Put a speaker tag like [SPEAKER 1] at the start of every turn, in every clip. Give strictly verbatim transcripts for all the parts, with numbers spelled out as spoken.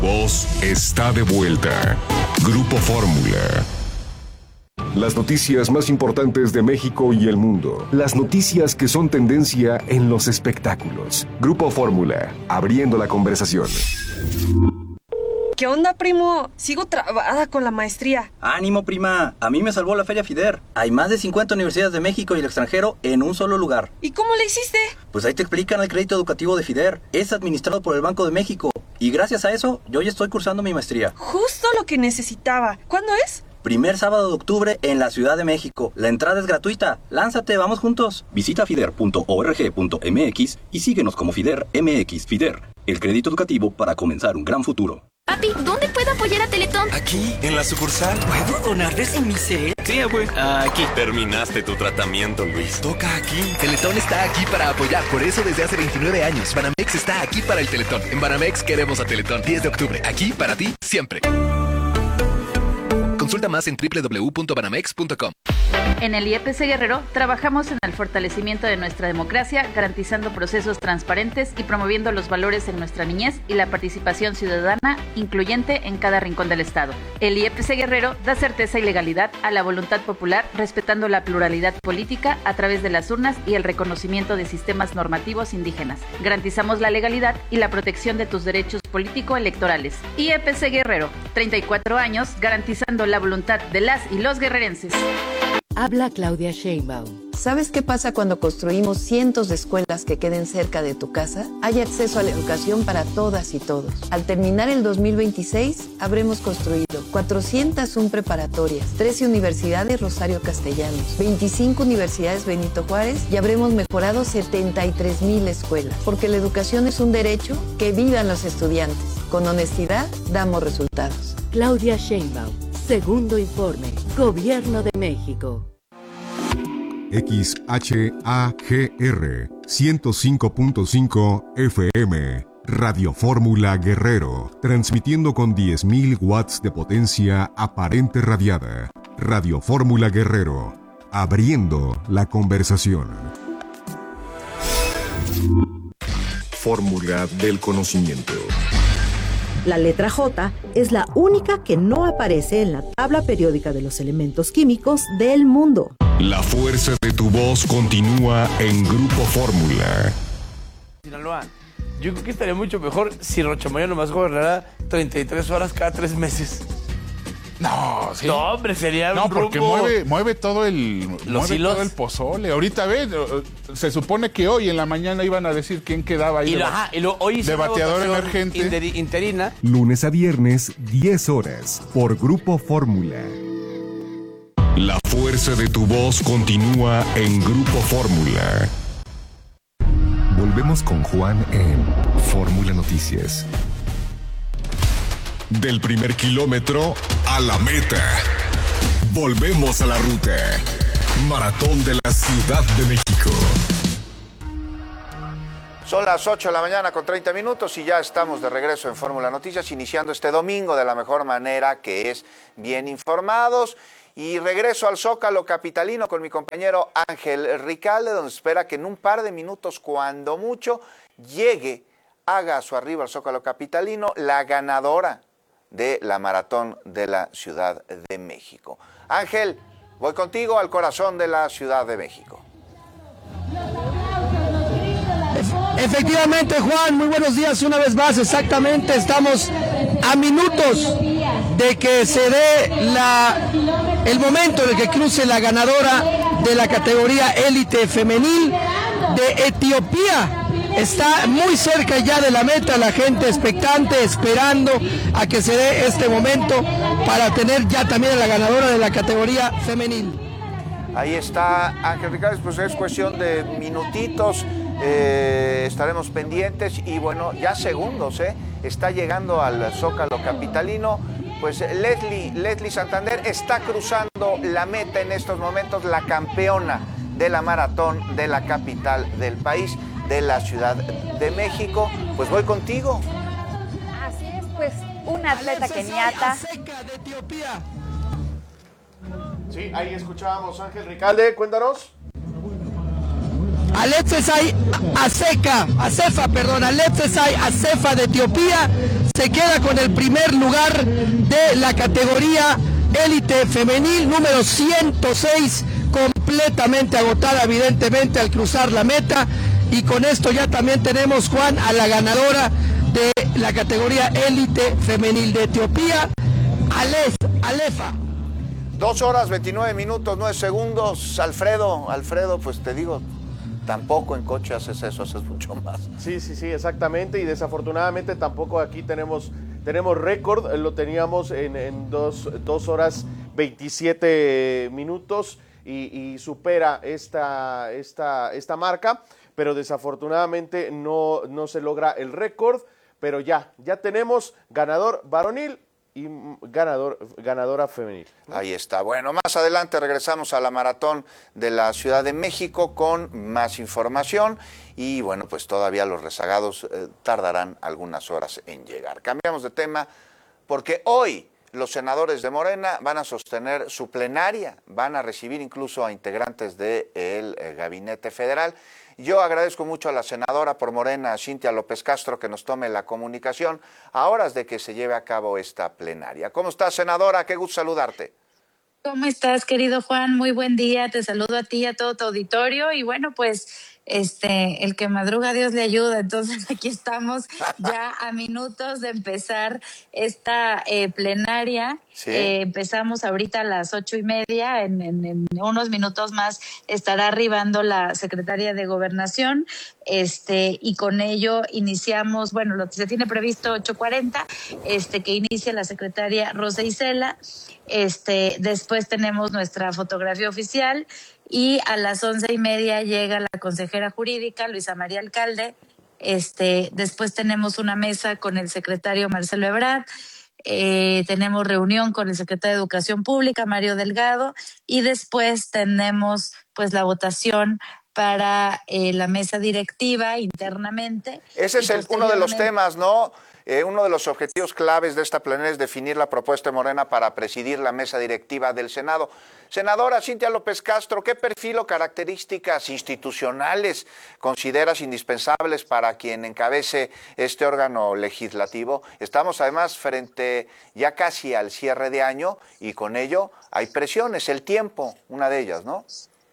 [SPEAKER 1] Voz está de vuelta. Grupo Fórmula. Las noticias más importantes de México y el mundo. Las noticias que son tendencia en los espectáculos. Grupo Fórmula, abriendo la conversación.
[SPEAKER 2] ¿Qué onda, primo? Sigo trabada con la maestría.
[SPEAKER 3] ¡Ánimo, prima! A mí me salvó la Feria FIDER. Hay más de cincuenta universidades de México y el extranjero en un solo lugar.
[SPEAKER 2] ¿Y cómo le hiciste?
[SPEAKER 3] Pues ahí te explican el crédito educativo de FIDER. Es administrado por el Banco de México. Y gracias a eso, yo ya estoy cursando mi maestría.
[SPEAKER 2] Justo lo que necesitaba. ¿Cuándo es?
[SPEAKER 3] Primer sábado de octubre en la Ciudad de México. La entrada es gratuita. Lánzate, vamos juntos. Visita fider punto org punto m x y síguenos como FIDER M X. FIDER, el crédito educativo para comenzar un gran futuro.
[SPEAKER 4] Papi, ¿dónde puedo apoyar a Teletón?
[SPEAKER 5] Aquí, en la sucursal.
[SPEAKER 6] ¿Puedo donar desde mi cel?
[SPEAKER 5] Sí, abue.
[SPEAKER 6] Aquí.
[SPEAKER 5] Terminaste tu tratamiento, Luis. Toca aquí.
[SPEAKER 7] Teletón está aquí para apoyar. Por eso desde hace veintinueve años, Banamex está aquí para el Teletón. En Banamex queremos a Teletón. diez de octubre. Aquí para ti, siempre. Consulta más en doble u doble u doble u punto banamex punto com.
[SPEAKER 8] En el I E P C Guerrero trabajamos en el fortalecimiento de nuestra democracia, garantizando procesos transparentes y promoviendo los valores en nuestra niñez y la participación ciudadana incluyente en cada rincón del Estado. El I E P C Guerrero da certeza y legalidad a la voluntad popular, respetando la pluralidad política a través de las urnas y el reconocimiento de sistemas normativos indígenas. Garantizamos la legalidad y la protección de tus derechos político-electorales. I E P C Guerrero, treinta y cuatro años, garantizando la voluntad de las y los guerrerenses.
[SPEAKER 9] Habla Claudia Sheinbaum. ¿Sabes qué pasa cuando construimos cientos de escuelas que queden cerca de tu casa? Hay acceso a la educación para todas y todos. Al terminar el dos mil veintiséis, habremos construido cuatrocientas una preparatorias, trece universidades Rosario Castellanos, veinticinco universidades Benito Juárez y habremos mejorado setenta y tres mil escuelas. Porque la educación es un derecho, que vivan los estudiantes. Con honestidad, damos resultados.
[SPEAKER 10] Claudia Sheinbaum. Segundo informe. Gobierno de México.
[SPEAKER 1] X H A G R ciento cinco punto cinco F M. Radio Fórmula Guerrero. Transmitiendo con diez mil watts de potencia aparente radiada. Radio Fórmula Guerrero. Abriendo la conversación. Fórmula del conocimiento.
[SPEAKER 11] La letra J es la única que no aparece en la tabla periódica de los elementos químicos del mundo.
[SPEAKER 1] La fuerza de tu voz continúa en Grupo Fórmula.
[SPEAKER 12] Sinaloa, yo creo que estaría mucho mejor si Rocha Moya nomás gobernara treinta y tres horas cada tres meses.
[SPEAKER 13] No, sí.
[SPEAKER 12] No, hombre, sería
[SPEAKER 13] No,
[SPEAKER 12] un
[SPEAKER 13] porque
[SPEAKER 12] rumbo.
[SPEAKER 13] mueve, mueve todo el
[SPEAKER 12] Los
[SPEAKER 13] mueve
[SPEAKER 12] hilos.
[SPEAKER 13] todo el pozole. Ahorita ve, se supone que hoy en la mañana iban a decir quién quedaba ahí.
[SPEAKER 12] Y, lo,
[SPEAKER 13] de,
[SPEAKER 12] ajá, y lo, hoy hizo
[SPEAKER 13] de
[SPEAKER 12] una
[SPEAKER 13] bateador
[SPEAKER 12] votación
[SPEAKER 13] emergente.
[SPEAKER 12] interi- interina.
[SPEAKER 1] Lunes a viernes, diez horas, por Grupo Fórmula. La fuerza de tu voz continúa en Grupo Fórmula. Volvemos con Juan en Fórmula Noticias. Del primer kilómetro a la meta. Volvemos a la ruta. Maratón de la Ciudad de México.
[SPEAKER 14] Son las ocho de la mañana con treinta minutos y ya estamos de regreso en Fórmula Noticias, iniciando este domingo de la mejor manera, que es bien informados. Y regreso al Zócalo capitalino con mi compañero Ángel Ricalde, donde espera que en un par de minutos, cuando mucho, llegue, haga a su arribo al Zócalo capitalino la ganadora de la Maratón de la Ciudad de México. Ángel, voy contigo al corazón de la Ciudad de México.
[SPEAKER 15] Efectivamente, Juan, muy buenos días una vez más. Exactamente, estamos a minutos de que se dé la, el momento en el que cruce la ganadora de la categoría élite femenil de Etiopía. Está muy cerca ya de la meta, la gente expectante, esperando a que se dé este momento para tener ya también a la ganadora de la categoría femenil.
[SPEAKER 14] Ahí está Ángel Ricardo, pues es cuestión de minutitos, eh, estaremos pendientes y bueno, ya segundos, eh, está llegando al Zócalo capitalino, pues Leslie, Leslie Santander está cruzando la meta en estos momentos, la campeona de la maratón de la capital del país, de la Ciudad de México. Pues voy contigo.
[SPEAKER 16] Así es, pues una atleta keniata.
[SPEAKER 15] de Etiopía.
[SPEAKER 14] Sí, ahí escuchábamos Ángel Ricalde, cuéntanos.
[SPEAKER 15] Alefesay Aseca, Acefa, perdón, Alefesay Acefa de Etiopía se queda con el primer lugar de la categoría élite femenil, número ciento seis, completamente agotada evidentemente al cruzar la meta. Y con esto ya también tenemos, Juan, a la ganadora de la categoría élite femenil de Etiopía, Alef, Alefa.
[SPEAKER 14] Dos horas, veintinueve minutos, nueve segundos. Alfredo, Alfredo, pues te digo, tampoco en coche haces eso, haces mucho más.
[SPEAKER 17] Sí, sí, sí, exactamente. Y desafortunadamente tampoco aquí tenemos, tenemos récord. Lo teníamos en, en dos, dos horas veintisiete minutos y, y supera esta, esta, esta marca. Pero desafortunadamente no, no se logra el récord, pero ya, ya tenemos ganador varonil y ganador, ganadora femenil.
[SPEAKER 14] Ahí está. Bueno, más adelante regresamos a la maratón de la Ciudad de México con más información y bueno, pues todavía los rezagados eh, tardarán algunas horas en llegar. Cambiamos de tema porque hoy los senadores de Morena van a sostener su plenaria, van a recibir incluso a integrantes del eh, Gabinete Federal. Yo agradezco mucho a la senadora por Morena, Cintia López Castro, que nos tome la comunicación a horas de que se lleve a cabo esta plenaria. ¿Cómo estás, senadora? Qué gusto saludarte.
[SPEAKER 18] ¿Cómo estás, querido Juan? Muy buen día. Te saludo a ti y a todo tu auditorio. Y bueno, pues este, el que madruga Dios le ayuda. Entonces aquí estamos ya a minutos de empezar esta eh, plenaria. Sí. Eh, empezamos ahorita a las ocho y media. En, en, en unos minutos más estará arribando la secretaria de Gobernación. Este, y con ello iniciamos, bueno, lo que se tiene previsto ocho cuarenta, este, que inicie la secretaria Rosa Isela. Este, después tenemos nuestra fotografía oficial y a las once y media llega la consejera jurídica Luisa María Alcalde. Este, después tenemos una mesa con el secretario Marcelo Ebrard. Eh, tenemos reunión con el secretario de Educación Pública Mario Delgado y después tenemos pues la votación para eh, la mesa directiva internamente.
[SPEAKER 14] Ese es el, uno de los temas, ¿no? Eh, uno de los objetivos claves de esta plenaria es definir la propuesta de Morena para presidir la mesa directiva del Senado. Senadora Cintia López Castro, ¿qué perfil o características institucionales consideras indispensables para quien encabece este órgano legislativo? Estamos además frente ya casi al cierre de año y con ello hay presiones, el tiempo, una de ellas, ¿no?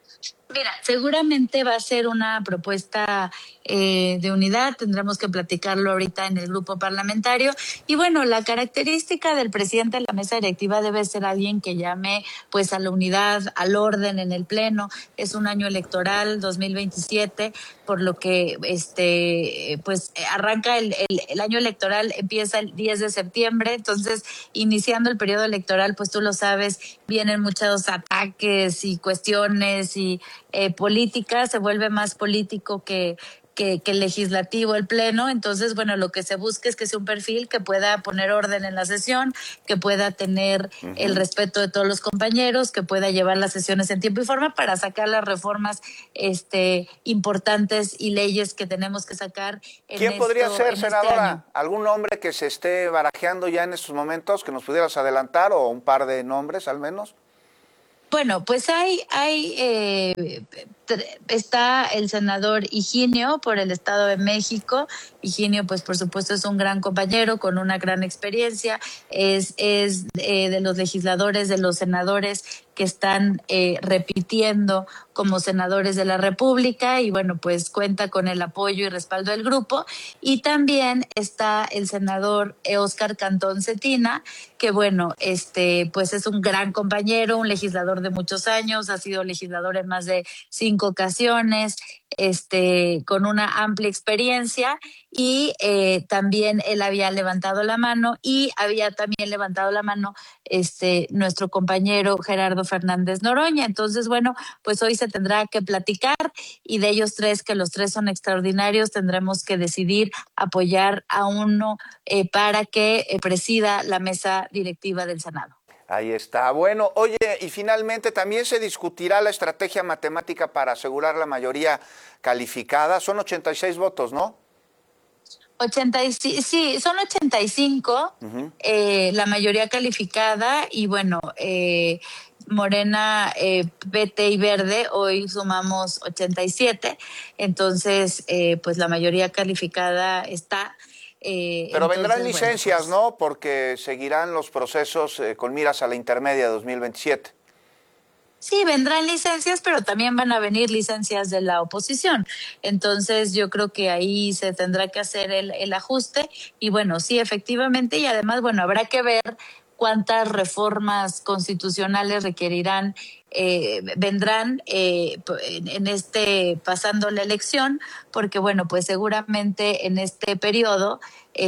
[SPEAKER 18] Mira, seguramente va a ser una propuesta eh, de unidad, tendremos que platicarlo ahorita en el grupo parlamentario. Y bueno, la característica del presidente de la mesa directiva debe ser alguien que llame pues a la unidad, al orden en el pleno. Es un año electoral, dos mil veintisiete, por lo que este pues arranca el, el, el año electoral, empieza el diez de septiembre, entonces iniciando el periodo electoral, pues tú lo sabes, vienen muchos ataques y cuestiones y Eh, política, se vuelve más político que, que, que legislativo el pleno. Entonces, bueno, lo que se busca es que sea un perfil que pueda poner orden en la sesión, que pueda tener uh-huh. el respeto de todos los compañeros, que pueda llevar las sesiones en tiempo y forma para sacar las reformas este, importantes y leyes que tenemos que sacar. En
[SPEAKER 14] ¿Quién
[SPEAKER 18] esto,
[SPEAKER 14] podría ser,
[SPEAKER 18] en
[SPEAKER 14] senadora?
[SPEAKER 18] Este
[SPEAKER 14] ¿Algún nombre que se esté barajeando ya en estos momentos que nos pudieras adelantar o un par de nombres al menos?
[SPEAKER 18] Bueno, pues hay, hay eh, está el senador Higinio por el Estado de México. Higinio, pues por supuesto es un gran compañero con una gran experiencia, es, es eh, de los legisladores, de los senadores que están eh, repitiendo como senadores de la República y bueno, pues cuenta con el apoyo y respaldo del grupo. Y también está el senador Óscar Cantón Cetina, que bueno, este, pues es un gran compañero, un legislador de muchos años, ha sido legislador en más de cinco ocasiones, este, con una amplia experiencia y eh, también él había levantado la mano y había también levantado la mano este, nuestro compañero Gerardo Fernández Noroña. Entonces, bueno, pues hoy se tendrá que platicar y de ellos tres, que los tres son extraordinarios, tendremos que decidir apoyar a uno eh, para que eh, presida la mesa directiva del Senado.
[SPEAKER 14] Ahí está. Bueno, oye, y finalmente también se discutirá la estrategia matemática para asegurar la mayoría calificada. Son ochenta y seis votos, ¿no?
[SPEAKER 18] ochenta y cinco, sí, son ochenta y cinco, uh-huh. eh, la mayoría calificada y bueno, eh, Morena, eh, P T y Verde, hoy sumamos ochenta y siete, entonces eh, pues la mayoría calificada está. Eh,
[SPEAKER 14] Pero
[SPEAKER 18] entonces,
[SPEAKER 14] vendrán
[SPEAKER 18] bueno,
[SPEAKER 14] licencias,
[SPEAKER 18] pues,
[SPEAKER 14] ¿no? Porque seguirán los procesos eh, con miras a la intermedia de dos mil veintisiete.
[SPEAKER 18] sí, vendrán licencias, pero también van a venir licencias de la oposición. Entonces, yo creo que ahí se tendrá que hacer el, el ajuste. Y bueno, sí, efectivamente. Y además, bueno, habrá que ver cuántas reformas constitucionales requerirán, eh, vendrán eh, en, en este, pasando la elección, porque bueno, pues seguramente en este periodo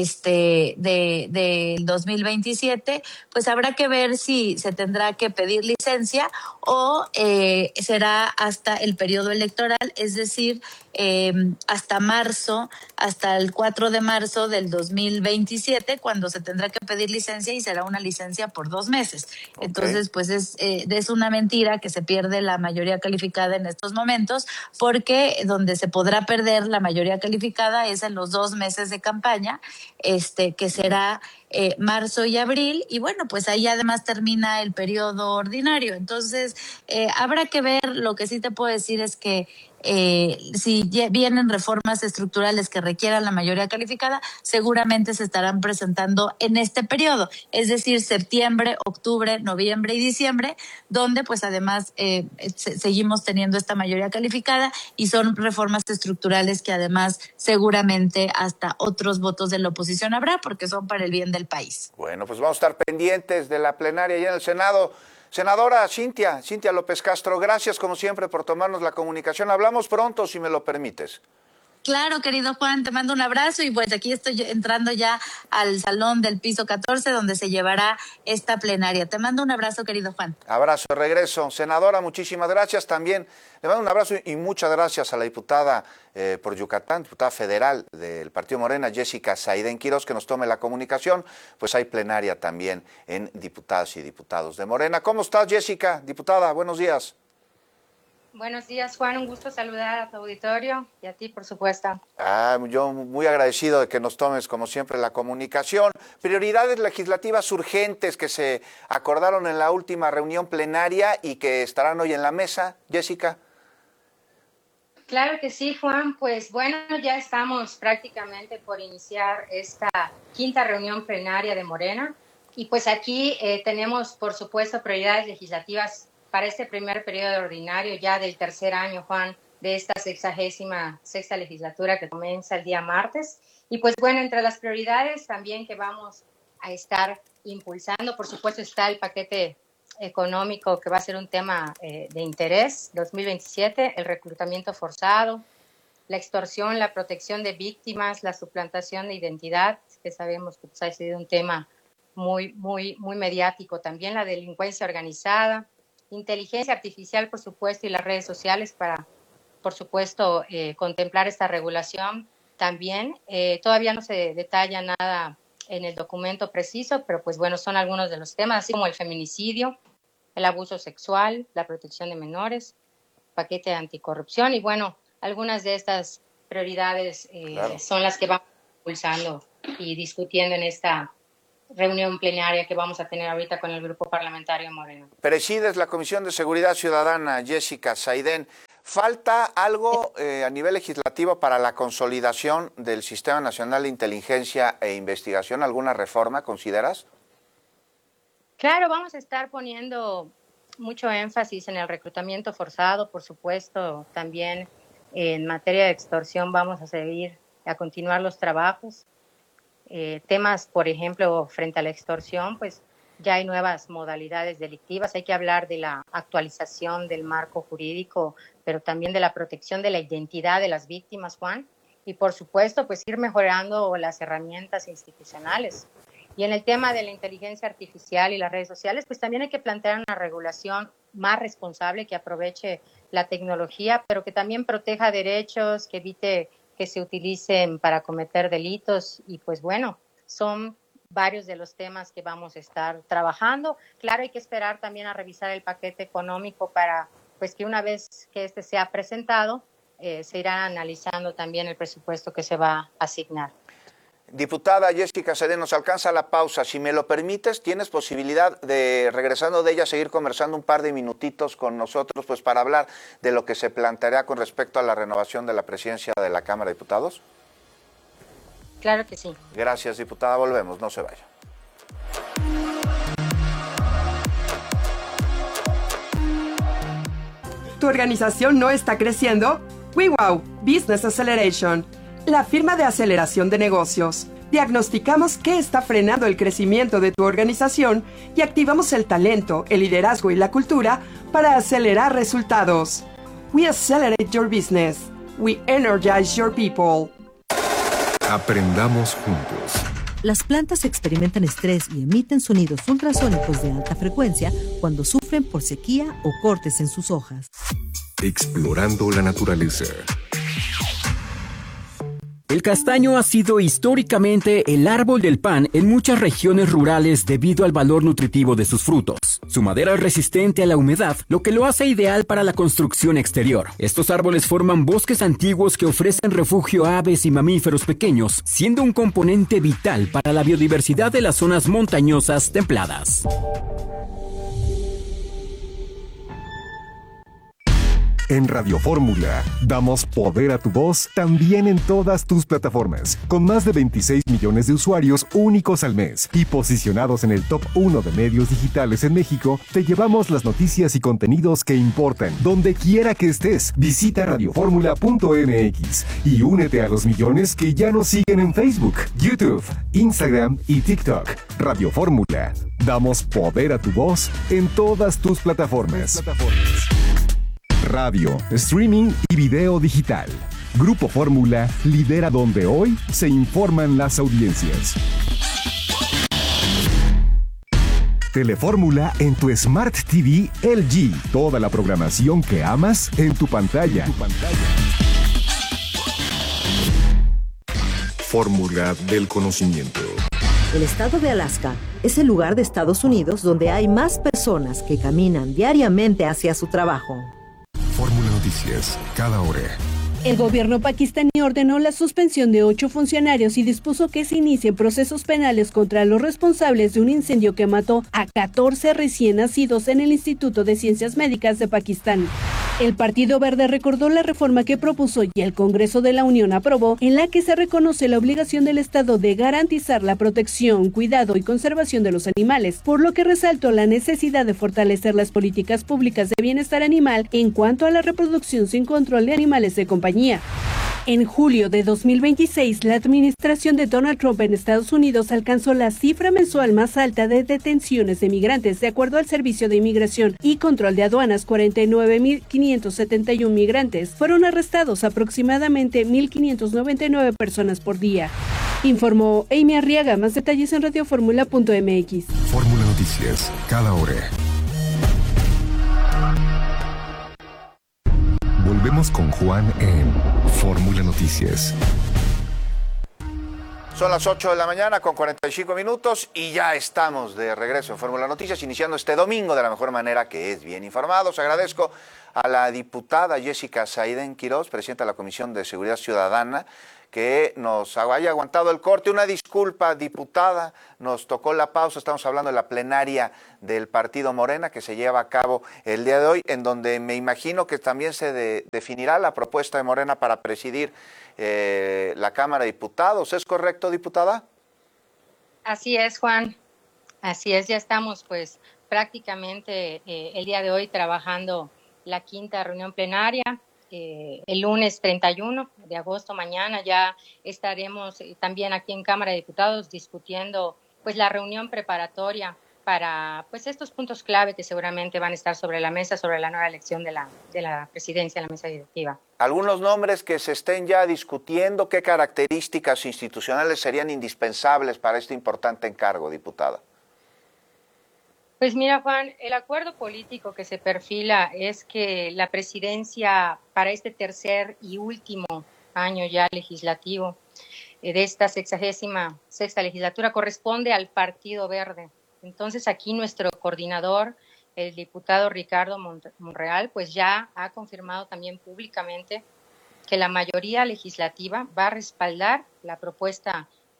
[SPEAKER 18] este de del dos mil veintisiete, pues habrá que ver si se tendrá que pedir licencia o eh, será hasta el periodo electoral, es decir, eh, hasta marzo, hasta el cuatro de marzo del dos mil veintisiete, cuando se tendrá que pedir licencia y será una licencia por dos meses. Okay. Entonces, pues es, eh, es una mentira que se pierde la mayoría calificada en estos momentos, porque donde se podrá perder la mayoría calificada es en los dos meses de campaña, este que será eh, marzo y abril, y bueno, pues ahí además termina el periodo ordinario. Entonces, eh, habrá que ver. Lo que sí te puedo decir es que Eh, si vienen reformas estructurales que requieran la mayoría calificada, seguramente se estarán presentando en este periodo, es decir, septiembre, octubre, noviembre y diciembre, donde pues además eh, se seguimos teniendo esta mayoría calificada, y son reformas estructurales que además seguramente hasta otros votos de la oposición habrá, porque son para el bien del país.
[SPEAKER 14] Bueno, pues vamos a estar pendientes de la plenaria allá en el Senado. Senadora Cintia, Cintia López Castro, gracias como siempre por tomarnos la comunicación. Hablamos pronto, si me lo permites.
[SPEAKER 18] Claro, querido Juan, te mando un abrazo, y pues aquí estoy entrando ya al salón del piso catorce, donde se llevará esta plenaria. Te mando un abrazo, querido Juan.
[SPEAKER 14] Abrazo de regreso. Senadora, muchísimas gracias. También le mando un abrazo y muchas gracias a la diputada eh, por Yucatán, diputada federal del Partido Morena, Jessica Saidén Quirós, que nos tome la comunicación. Pues hay plenaria también en diputadas y diputados de Morena. ¿Cómo estás, Jessica? Diputada, buenos días.
[SPEAKER 19] Buenos días, Juan. Un gusto saludar a tu auditorio y a ti, por supuesto.
[SPEAKER 14] Ah, yo muy agradecido de que nos tomes, como siempre, la comunicación. Prioridades legislativas urgentes que se acordaron en la última reunión plenaria y que estarán hoy en la mesa. Jessica.
[SPEAKER 19] Claro que sí, Juan. Pues bueno, ya estamos prácticamente por iniciar esta quinta reunión plenaria de Morena. Y pues aquí eh, tenemos, por supuesto, prioridades legislativas para este primer periodo ordinario ya del tercer año, Juan, de esta sexagésima sexta legislatura que comienza el día martes. Y pues bueno, entre las prioridades también que vamos a estar impulsando, por supuesto, está el paquete económico, que va a ser un tema eh, de interés dos mil veintisiete, el reclutamiento forzado, la extorsión, la protección de víctimas, la suplantación de identidad, que sabemos que pues, ha sido un tema muy, muy, muy mediático, también la delincuencia organizada, inteligencia artificial, por supuesto, y las redes sociales para, por supuesto, eh, contemplar esta regulación también. Eh, todavía no se detalla nada en el documento preciso, pero pues bueno, son algunos de los temas, así como el feminicidio, el abuso sexual, la protección de menores, paquete de anticorrupción, y bueno, algunas de estas prioridades eh, claro. son las que vamos impulsando y discutiendo en esta reunión plenaria que vamos a tener ahorita con el Grupo Parlamentario Moreno.
[SPEAKER 14] Presides la Comisión de Seguridad Ciudadana, Jessica Saidén. ¿Falta algo eh, a nivel legislativo para la consolidación del Sistema Nacional de Inteligencia e Investigación? ¿Alguna reforma consideras?
[SPEAKER 19] Claro, vamos a estar poniendo mucho énfasis en el reclutamiento forzado, por supuesto. También en materia de extorsión vamos a seguir, a continuar los trabajos. Eh, temas, por ejemplo, frente a la extorsión, pues ya hay nuevas modalidades delictivas. Hay que hablar de la actualización del marco jurídico, pero también de la protección de la identidad de las víctimas, Juan. Y, por supuesto, pues ir mejorando las herramientas institucionales. Y en el tema de la inteligencia artificial y las redes sociales, pues también hay que plantear una regulación más responsable que aproveche la tecnología, pero que también proteja derechos, que evite que se utilicen para cometer delitos. Y pues bueno, son varios de los temas que vamos a estar trabajando. Claro, hay que esperar también a revisar el paquete económico para pues que una vez que este sea presentado, eh, se irá analizando también el presupuesto que se va a asignar.
[SPEAKER 14] Diputada Jessica Saidén, nos alcanza la pausa. Si me lo permites, tienes posibilidad de, regresando de ella, seguir conversando un par de minutitos con nosotros, pues para hablar de lo que se planteará con respecto a la renovación de la presidencia de la Cámara de Diputados.
[SPEAKER 19] Claro que sí.
[SPEAKER 14] Gracias, diputada. Volvemos, no se vaya.
[SPEAKER 2] ¿Tu organización no está creciendo? WeWow Business Acceleration, la firma de aceleración de negocios. Diagnosticamos qué está frenando el crecimiento de tu organización y activamos el talento, el liderazgo y la cultura para acelerar resultados. We accelerate your business. We energize your people.
[SPEAKER 1] Aprendamos juntos.
[SPEAKER 11] Las plantas experimentan estrés y emiten sonidos ultrasónicos de alta frecuencia cuando sufren por sequía o cortes en sus hojas.
[SPEAKER 1] Explorando la naturaleza.
[SPEAKER 20] El castaño ha sido históricamente el árbol del pan en muchas regiones rurales debido al valor nutritivo de sus frutos. Su madera es resistente a la humedad, lo que lo hace ideal para la construcción exterior. Estos árboles forman bosques antiguos que ofrecen refugio a aves y mamíferos pequeños, siendo un componente vital para la biodiversidad de las zonas montañosas templadas.
[SPEAKER 1] En Radio Fórmula, damos poder a tu voz también en todas tus plataformas, con más de veintiséis millones de usuarios únicos al mes y posicionados en el top uno de medios digitales en México. Te llevamos las noticias y contenidos que importan, donde quiera que estés. Visita radioformula punto m x y únete a los millones que ya nos siguen en Facebook, YouTube, Instagram y TikTok. Radio Fórmula, damos poder a tu voz en todas tus plataformas. Radio, streaming y video digital. Grupo Fórmula lidera donde hoy se informan las audiencias. Telefórmula en tu Smart T V L G. Toda la programación que amas en tu pantalla. En tu pantalla. Fórmula del conocimiento.
[SPEAKER 11] El estado de Alaska es el lugar de Estados Unidos donde hay más personas que caminan diariamente hacia su trabajo.
[SPEAKER 1] Fórmula Noticias, cada hora.
[SPEAKER 21] El gobierno pakistaní ordenó la suspensión de ocho funcionarios y dispuso que se inicien procesos penales contra los responsables de un incendio que mató a catorce recién nacidos en el Instituto de Ciencias Médicas de Pakistán. El Partido Verde recordó la reforma que propuso y el Congreso de la Unión aprobó, en la que se reconoce la obligación del Estado de garantizar la protección, cuidado y conservación de los animales, por lo que resaltó la necesidad de fortalecer las políticas públicas de bienestar animal en cuanto a la reproducción sin control de animales de compañía. En julio de dos mil veintiséis, la administración de Donald Trump en Estados Unidos alcanzó la cifra mensual más alta de detenciones de migrantes. De acuerdo al Servicio de Inmigración y Control de Aduanas, cuarenta y nueve mil quinientos setenta y uno migrantes fueron arrestados, aproximadamente mil quinientas noventa y nueve personas por día. Informó Amy Arriaga. Más detalles en radioformula punto m x.
[SPEAKER 1] Fórmula Noticias, cada hora. Volvemos con Juan en Fórmula Noticias.
[SPEAKER 14] Son las ocho de la mañana con cuarenta y cinco minutos y ya estamos de regreso en Fórmula Noticias, iniciando este domingo de la mejor manera, que es bien informados. Agradezco a la diputada Jessica Saidén Quirós, presidenta de la Comisión de Seguridad Ciudadana, que nos haya aguantado el corte. Una disculpa, diputada, nos tocó la pausa. Estamos hablando de la plenaria del Partido Morena que se lleva a cabo el día de hoy, en donde me imagino que también se de, definirá la propuesta de Morena para presidir eh, la Cámara de Diputados. ¿Es correcto, diputada?
[SPEAKER 19] Así es, Juan. Así es, ya estamos pues prácticamente eh, el día de hoy trabajando la quinta reunión plenaria. Eh, el lunes treinta y uno de agosto, mañana, ya estaremos eh, también aquí en Cámara de Diputados discutiendo pues la reunión preparatoria para pues estos puntos clave que seguramente van a estar sobre la mesa, sobre la nueva elección de la, de la presidencia de la mesa directiva.
[SPEAKER 14] Algunos nombres que se estén ya discutiendo, ¿qué características institucionales serían indispensables para este importante encargo, diputada?
[SPEAKER 19] Pues mira, Juan, el acuerdo político que se perfila es que la presidencia para este tercer y último año ya legislativo eh, de esta sexagésima sexta legislatura corresponde al Partido Verde. Entonces aquí nuestro coordinador, el diputado Ricardo Monreal, pues ya ha confirmado también públicamente que la mayoría legislativa va a respaldar la propuesta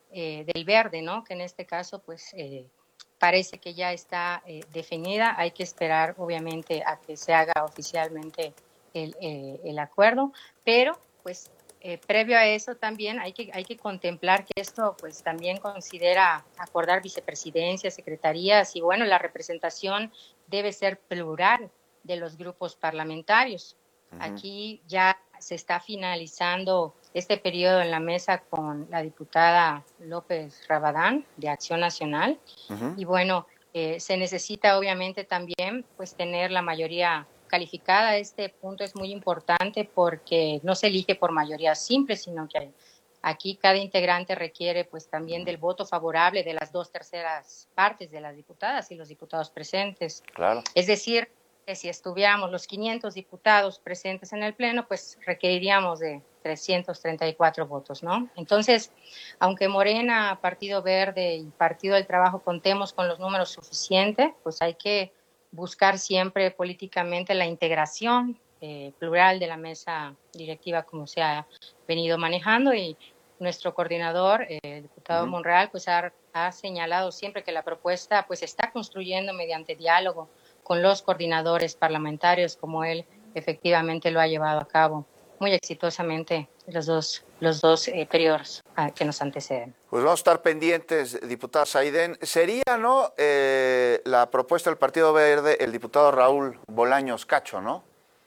[SPEAKER 19] eh, del Verde, ¿no? Que en este caso, pues, eh, parece que ya está eh, definida. Hay que esperar, obviamente, a que se haga oficialmente el, eh, el acuerdo, pero, pues, eh, previo a eso también hay que, hay que contemplar que esto, pues, también considera acordar vicepresidencias, secretarías, y, bueno, la representación debe ser plural de los grupos parlamentarios. Uh-huh. Aquí ya se está finalizando este periodo en la mesa con la diputada López Rabadán de Acción Nacional. Uh-huh. Y bueno, eh, se necesita obviamente también pues tener la mayoría calificada. Este punto es muy importante porque no se elige por mayoría simple, sino que aquí cada integrante requiere pues también del voto favorable de las dos terceras partes de las diputadas y los diputados presentes.
[SPEAKER 14] Claro.
[SPEAKER 19] Es decir, que si estuviéramos los quinientos diputados presentes en el Pleno, pues requeriríamos de trescientos treinta y cuatro votos, ¿no? Entonces, aunque Morena, Partido Verde y Partido del Trabajo contemos con los números suficientes, pues hay que buscar siempre políticamente la integración eh, plural de la mesa directiva como se ha venido manejando, y nuestro coordinador, eh, el diputado uh-huh. Monreal, pues ha, ha señalado siempre que la propuesta pues está construyendo mediante diálogo con los coordinadores parlamentarios, como él efectivamente lo ha llevado a cabo muy exitosamente los dos, los dos eh, periodos ah, que nos anteceden.
[SPEAKER 14] Pues vamos a estar pendientes, diputada Saidén. Sería, ¿no?, eh, la propuesta del Partido Verde, el diputado Raúl Bolaños Cacho, ¿no?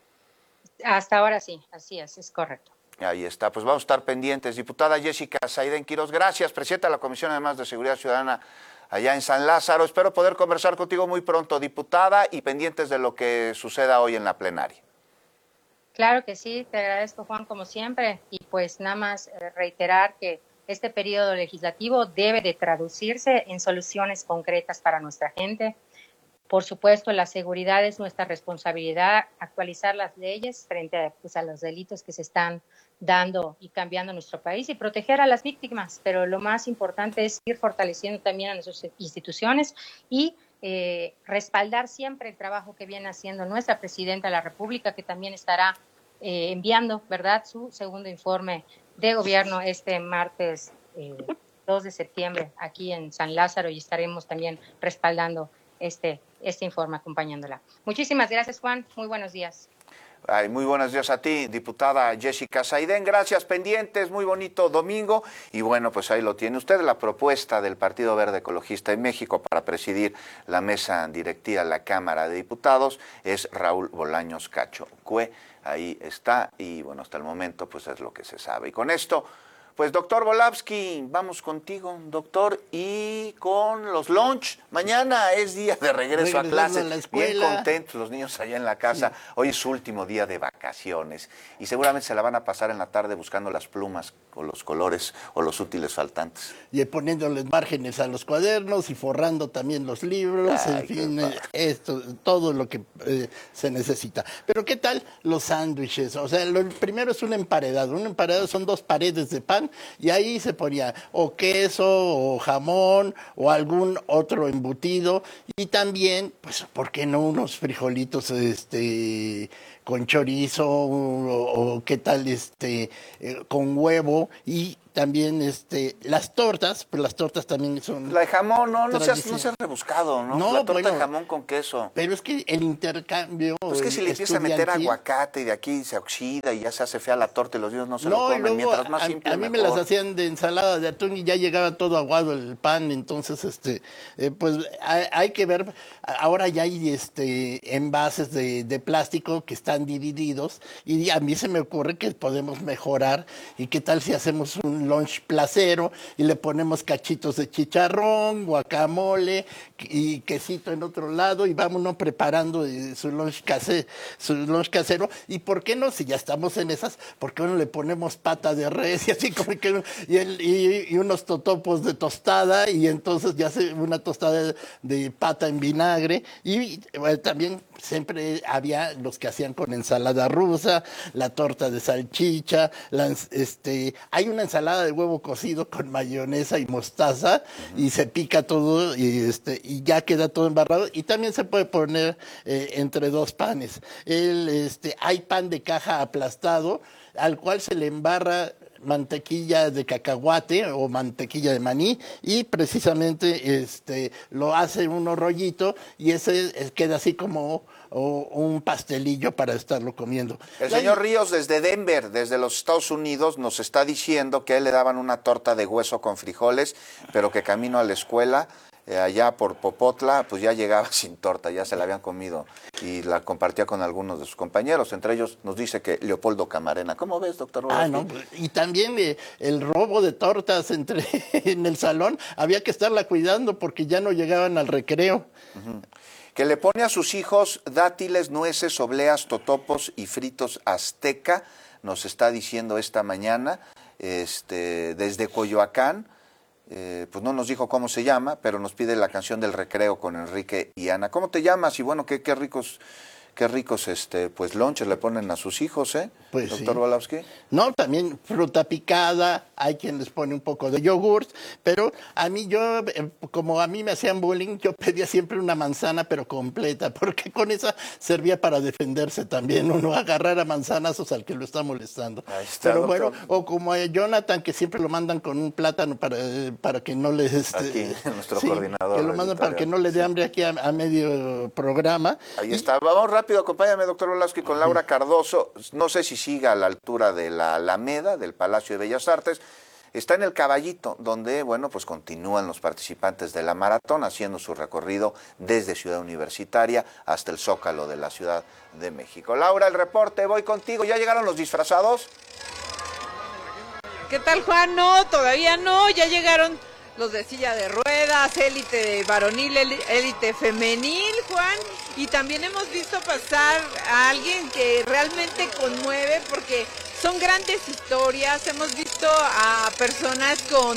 [SPEAKER 19] Hasta ahora sí, así es, es correcto.
[SPEAKER 14] Ahí está, pues vamos a estar pendientes. Diputada Jessica Saidén Quiroz, gracias, presidenta de la Comisión además de Seguridad Ciudadana allá en San Lázaro. Espero poder conversar contigo muy pronto, diputada, y pendientes de lo que suceda hoy en la plenaria.
[SPEAKER 19] Claro que sí, te agradezco, Juan, como siempre, y pues nada más reiterar que este periodo legislativo debe de traducirse en soluciones concretas para nuestra gente. Por supuesto, la seguridad es nuestra responsabilidad, actualizar las leyes frente a, pues, a los delitos que se están dando y cambiando en nuestro país y proteger a las víctimas, pero lo más importante es ir fortaleciendo también a nuestras instituciones y eh, respaldar siempre el trabajo que viene haciendo nuestra presidenta de la República, que también estará eh, enviando, ¿verdad?, su segundo informe de gobierno este martes eh, dos de septiembre aquí en San Lázaro, y estaremos también respaldando este, este informe, acompañándola. Muchísimas gracias, Juan. Muy buenos días.
[SPEAKER 14] Ay, muy buenos días a ti, diputada Jessica Saidén. Gracias, pendientes, muy bonito domingo. Y bueno, pues ahí lo tiene usted, la propuesta del Partido Verde Ecologista en México para presidir la mesa directiva de la Cámara de Diputados es Raúl Bolaños Cacho Cue. Ahí está, y bueno, hasta el momento pues es lo que se sabe. Y con esto, pues doctor Volavsky, vamos contigo, doctor, y con los lunch. Mañana es día de regreso a clase, bien contentos los niños allá en la casa. Sí. Hoy es su último día de vacaciones y seguramente se la van a pasar en la tarde buscando las plumas o los colores o los útiles faltantes.
[SPEAKER 3] Y poniéndoles márgenes a los cuadernos y forrando también los libros, Ay, en fin, eh, esto, todo lo que eh, se necesita. Pero ¿qué tal los sándwiches? O sea, lo primero es un emparedado. Un emparedado son dos paredes de pan, y ahí se ponía o queso o jamón o algún otro embutido, y también, pues, ¿por qué no unos frijolitos este con chorizo o, o qué tal este eh, con huevo? Y también este las tortas, pues las tortas también son...
[SPEAKER 14] La de jamón, no, no seas, no seas rebuscado, ¿no?
[SPEAKER 3] No,
[SPEAKER 14] la torta
[SPEAKER 3] bueno,
[SPEAKER 14] de jamón con queso.
[SPEAKER 3] Pero es que el intercambio...
[SPEAKER 14] Pues es que si le empieza a meter aguacate y de aquí se oxida y ya se hace fea la torta y los niños no se
[SPEAKER 3] no,
[SPEAKER 14] lo comen,
[SPEAKER 3] luego,
[SPEAKER 14] mientras más
[SPEAKER 3] a,
[SPEAKER 14] simple
[SPEAKER 3] a mí
[SPEAKER 14] mejor.
[SPEAKER 3] Me las hacían de ensalada de atún y ya llegaba todo aguado el pan, entonces este eh, pues hay, hay que ver, ahora ya hay este envases de, de plástico que están divididos, y a mí se me ocurre que podemos mejorar, y qué tal si hacemos un lunch placero y le ponemos cachitos de chicharrón, guacamole y quesito en otro lado, y vámonos preparando su lunch casero, su lunch casero. Y por qué no, si ya estamos en esas, ¿por qué no le ponemos pata de res y así como que y, el, y, y unos totopos de tostada, y entonces ya se una tostada de, de pata en vinagre? Y bueno, también siempre había los que hacían con ensalada rusa, la torta de salchicha, la, este, hay una ensalada de huevo cocido con mayonesa y mostaza, uh-huh. y se pica todo y este y ya queda todo embarrado, y también se puede poner eh, entre dos panes. El, este, hay pan de caja aplastado al cual se le embarra mantequilla de cacahuate o mantequilla de maní y precisamente este lo hace uno rollito y ese queda así como o un pastelillo para estarlo comiendo.
[SPEAKER 14] El señor Ríos desde Denver, desde los Estados Unidos, nos está diciendo que a él le daban una torta de hueso con frijoles, pero que camino a la escuela, eh, allá por Popotla, pues ya llegaba sin torta, ya se la habían comido y la compartía con algunos de sus compañeros. Entre ellos nos dice que Leopoldo Camarena. ¿Cómo ves, doctor?
[SPEAKER 3] Ah, no, y también eh, el robo de tortas entre en el salón, había que estarla cuidando porque ya no llegaban al recreo.
[SPEAKER 14] Uh-huh. Que le pone a sus hijos dátiles, nueces, obleas, totopos y fritos azteca, nos está diciendo esta mañana, este, desde Coyoacán, eh, pues no nos dijo cómo se llama, pero nos pide la canción del recreo con Enrique y Ana. ¿Cómo te llamas? Y bueno, qué, qué ricos, qué ricos este, pues lonches le ponen a sus hijos, ¿eh?
[SPEAKER 3] Pues
[SPEAKER 14] doctor
[SPEAKER 3] sí.
[SPEAKER 14] Walowski.
[SPEAKER 3] No, también fruta picada, hay quien les pone un poco de yogurt, pero a mí yo, eh, como a mí me hacían bullying, yo pedía siempre una manzana pero completa, porque con esa servía para defenderse también, uno agarrar a manzanazos al que lo está molestando.
[SPEAKER 14] Ahí está,
[SPEAKER 3] pero
[SPEAKER 14] doctor.
[SPEAKER 3] bueno, o como a Jonathan, que siempre lo mandan con un plátano para, eh, para que no le... Este,
[SPEAKER 14] aquí, nuestro
[SPEAKER 3] sí,
[SPEAKER 14] coordinador.
[SPEAKER 3] que lo mandan para que no le dé hambre aquí a, a medio programa.
[SPEAKER 14] Ahí está. Vamos rápido, acompáñame, doctor Walowski, con Laura Cardoso. No sé si siga a la altura de la Alameda, del Palacio de Bellas Artes. Está en el Caballito, donde, bueno, pues continúan los participantes de la maratón haciendo su recorrido desde Ciudad Universitaria hasta el Zócalo de la Ciudad de México. Laura, el reporte, voy contigo. ¿Ya llegaron los disfrazados?
[SPEAKER 4] ¿Qué tal, Juan? No, todavía no. Ya llegaron los de silla de ruedas, élite varonil, élite femenil, Juan. Y también hemos visto pasar a alguien que realmente conmueve porque son grandes historias. Hemos visto a personas con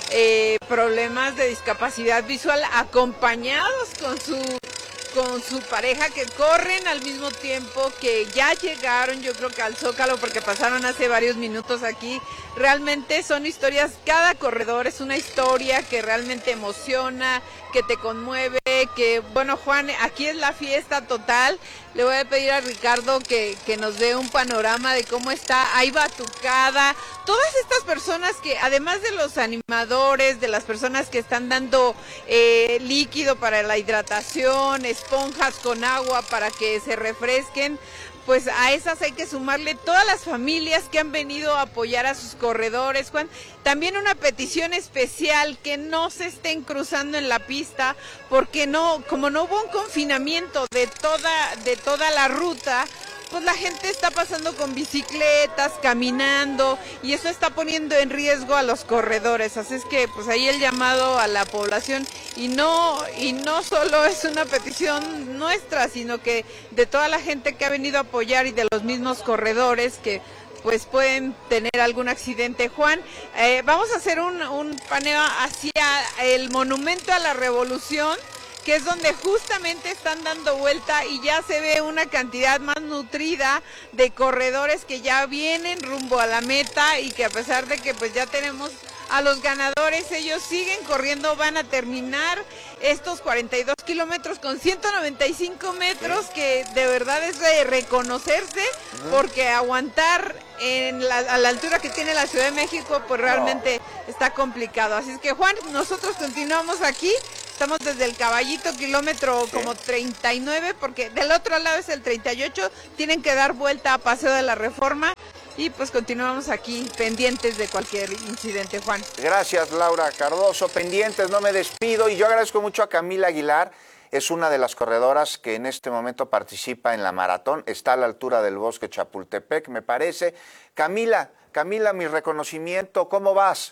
[SPEAKER 4] eh, problemas de discapacidad visual acompañados con su con su pareja, que corren al mismo tiempo, que ya llegaron, yo creo que al Zócalo, porque pasaron hace varios minutos aquí. Realmente son historias, cada corredor es una historia que realmente emociona, que te conmueve, que, bueno, Juan, aquí es la fiesta total. Le voy a pedir a Ricardo que, que nos dé un panorama de cómo está. Hay batucada, todas estas personas que, además de los animadores, de las personas que están dando eh, líquido para la hidratación, esponjas con agua para que se refresquen, pues a esas hay que sumarle todas las familias que han venido a apoyar a sus corredores, Juan. También una petición especial, que no se estén cruzando en la pista, porque no, como no hubo un confinamiento de toda, de toda la ruta, pues la gente está pasando con bicicletas, caminando, y eso está poniendo en riesgo a los corredores. Así es que pues ahí el llamado a la población, y no, y no solo es una petición nuestra, sino que de toda la gente que ha venido a apoyar y de los mismos corredores que pues pueden tener algún accidente. Juan, eh, vamos a hacer un, un paneo hacia el Monumento a la Revolución, que es donde justamente están dando vuelta y ya se ve una cantidad más nutrida de corredores que ya vienen rumbo a la meta, y que a pesar de que pues ya tenemos a los ganadores, ellos siguen corriendo, van a terminar estos cuarenta y dos kilómetros con ciento noventa y cinco metros, que de verdad es de reconocerse, porque aguantar en la, a la altura que tiene la Ciudad de México, pues realmente está complicado. Así es que, Juan, nosotros continuamos aquí. Estamos desde el Caballito, kilómetro como treinta y nueve, porque del otro lado es el treinta y ocho, tienen que dar vuelta a Paseo de la Reforma, y pues continuamos aquí pendientes de cualquier incidente, Juan.
[SPEAKER 14] Gracias, Laura Cardoso, pendientes, no me despido, y yo agradezco mucho a Camila Aguilar. Es una de las corredoras que en este momento participa en la maratón, está a la altura del Bosque Chapultepec, me parece. Camila, Camila, mi reconocimiento, ¿cómo vas?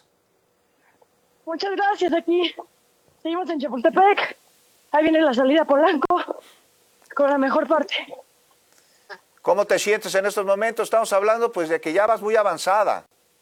[SPEAKER 22] Muchas gracias, aquí seguimos en Chapultepec, ahí viene la salida a Polanco, con la mejor parte.
[SPEAKER 14] ¿Cómo te sientes en estos momentos? Estamos hablando pues de que ya vas muy avanzada.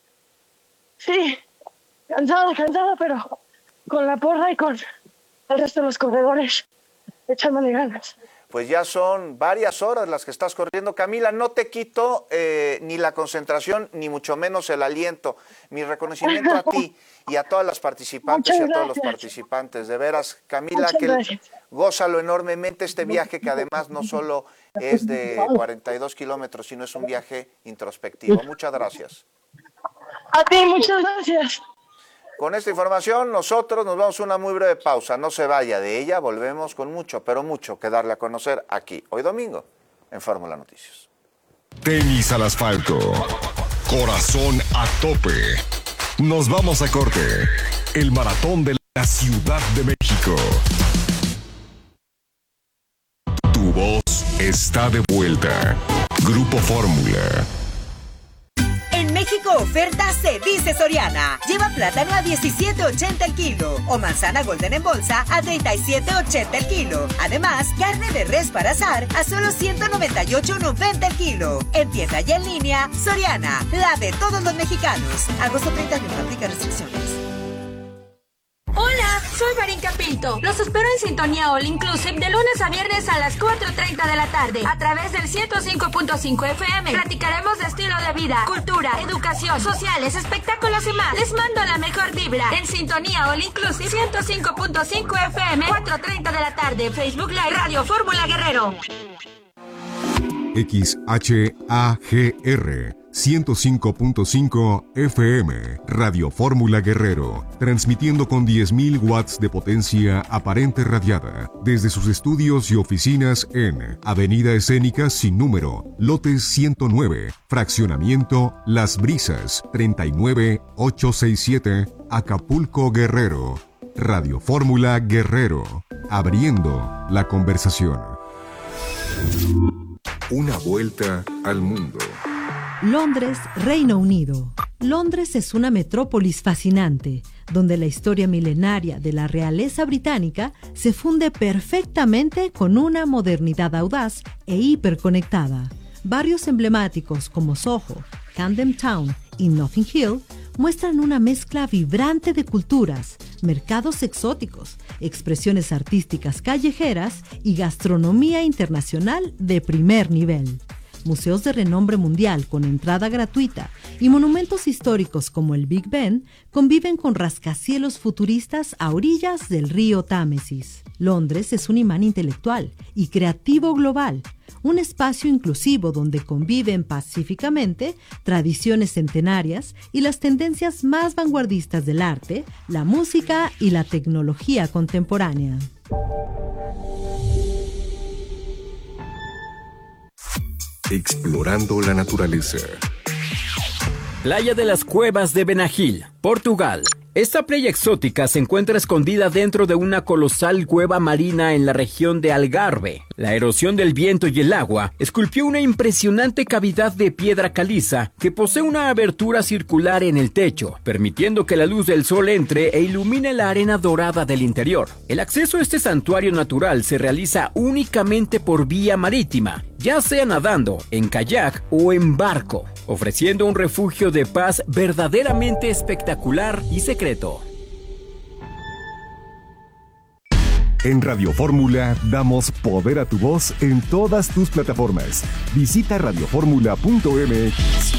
[SPEAKER 22] Sí, cansada, cansada, pero con la porra y con el resto de los corredores echándole ganas.
[SPEAKER 14] Pues ya son varias horas las que estás corriendo. Camila, no te quito eh, ni la concentración, ni mucho menos el aliento. Mi reconocimiento a ti y a todas las participantes y a todos los participantes. De veras, Camila, que gózalo enormemente este viaje, que además no solo es de cuarenta y dos kilómetros, sino es un viaje introspectivo. Muchas gracias.
[SPEAKER 22] A ti, muchas gracias.
[SPEAKER 14] Con esta información nosotros nos vamos a una muy breve pausa. No se vaya de ella, volvemos con mucho, pero mucho que darle a conocer aquí, hoy domingo, en Fórmula Noticias.
[SPEAKER 1] Tenis al asfalto. Corazón a tope. Nos vamos a corte. El maratón de la Ciudad de México. Tu voz está de vuelta. Grupo Fórmula.
[SPEAKER 5] En México oferta se dice Soriana. Lleva plátano a diecisiete ochenta el kilo o manzana golden en bolsa a treinta y siete ochenta el kilo. Además, carne de res para asar a solo ciento noventa y ocho noventa el kilo. En tienda y en línea, Soriana, la de todos los mexicanos. Agosto treinta y uno, aplica restricciones.
[SPEAKER 6] Hola, soy Marinka Pinto. Los espero en Sintonía All Inclusive de lunes a viernes a las cuatro treinta de la tarde a través del ciento cinco punto cinco F M. Platicaremos de estilo de vida, cultura, educación, sociales, espectáculos y más. Les mando la mejor vibra en Sintonía All Inclusive ciento cinco punto cinco F M, cuatro treinta de la tarde. Facebook Live, Radio Fórmula Guerrero.
[SPEAKER 1] X H A G R ciento cinco punto cinco F M, Radio Fórmula Guerrero, transmitiendo con diez mil watts de potencia aparente radiada, desde sus estudios y oficinas en Avenida Escénica Sin Número, Lote ciento nueve, Fraccionamiento Las Brisas, treinta y nueve ochocientos sesenta y siete, Acapulco, Guerrero. Radio Fórmula Guerrero, abriendo la conversación. Una vuelta al mundo.
[SPEAKER 11] Londres, Reino Unido. Londres es una metrópolis fascinante, donde la historia milenaria de la realeza británica se funde perfectamente con una modernidad audaz e hiperconectada. Barrios emblemáticos como Soho, Camden Town y Notting Hill muestran una mezcla vibrante de culturas, mercados exóticos, expresiones artísticas callejeras y gastronomía internacional de primer nivel. Museos de renombre mundial con entrada gratuita y monumentos históricos como el Big Ben conviven con rascacielos futuristas a orillas del río Támesis. Londres es un imán intelectual y creativo global, un espacio inclusivo donde conviven pacíficamente tradiciones centenarias y las tendencias más vanguardistas del arte, la música y la tecnología contemporánea.
[SPEAKER 1] Explorando la naturaleza.
[SPEAKER 20] Playa de las Cuevas de Benagil, Portugal. Esta playa exótica se encuentra escondida dentro de una colosal cueva marina en la región de Algarve. La erosión del viento y el agua esculpió una impresionante cavidad de piedra caliza que posee una abertura circular en el techo, permitiendo que la luz del sol entre e ilumine la arena dorada del interior. El acceso a este santuario natural se realiza únicamente por vía marítima, ya sea nadando, en kayak o en barco, ofreciendo un refugio de paz verdaderamente espectacular y secreto.
[SPEAKER 1] En Radio Fórmula damos poder a tu voz en todas tus plataformas. Visita radio fórmula punto m x.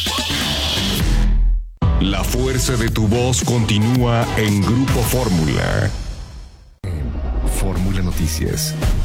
[SPEAKER 1] La fuerza de tu voz continúa en Grupo Fórmula. Fórmula Noticias.